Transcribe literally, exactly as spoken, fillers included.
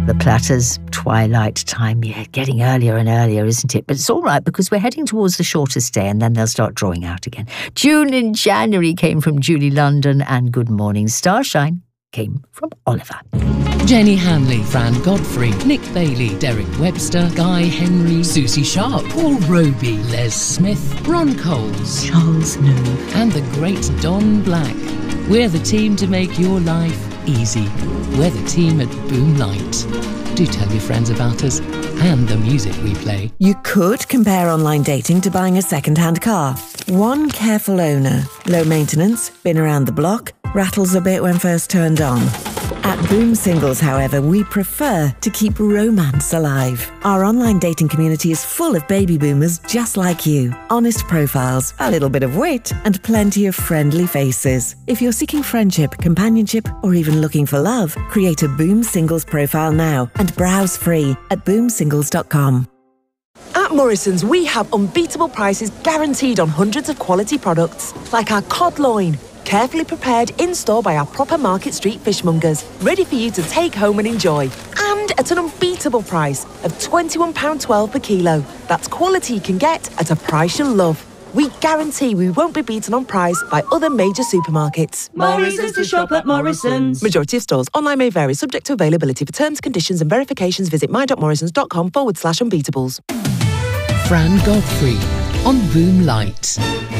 The Platters, twilight time. Yeah, getting earlier and earlier, isn't it? But it's all right because we're heading towards the shortest day and then they'll start drawing out again. June in January came from Julie London and Good Morning Starshine came from Oliver. Jenny Hanley, Fran Godfrey, Nick Bailey, Derek Webster, Guy Henry, Susie Sharp, Paul Roby, Les Smith, Ron Coles, Charles New, and the great Don Black. We're the team to make your life easy. We're the team at Boomlight. Do tell your friends about us and the music we play. You could compare online dating to buying a second-hand car. One careful owner, low maintenance, been around the block, rattles a bit when first turned on. At Boom Singles, however, we prefer to keep romance alive. Our online dating community is full of baby boomers just like you. Honest profiles, a little bit of wit, and plenty of friendly faces. If you're seeking friendship, companionship, or even looking for love, create a Boom Singles profile now and browse free at boom singles dot com. At Morrison's, we have unbeatable prices guaranteed on hundreds of quality products, like our cod loin, carefully prepared in-store by our proper Market Street fishmongers, ready for you to take home and enjoy. And at an unbeatable price of twenty-one pounds twelve per kilo. That's quality you can get at a price you'll love. We guarantee we won't be beaten on price by other major supermarkets. Morrison's to shop at Morrison's. Majority of stores. Online may vary, subject to availability. For terms, conditions and verifications, visit my.morrisons.com forward slash unbeatables. Fran Godfrey on Boomlight.